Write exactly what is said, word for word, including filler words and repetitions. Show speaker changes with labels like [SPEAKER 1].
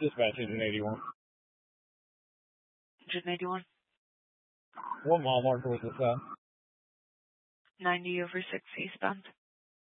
[SPEAKER 1] Dispatch engine eighty-one.
[SPEAKER 2] Engine eighty-one.
[SPEAKER 1] One mile marker was the south.
[SPEAKER 2] ninety over six eastbound.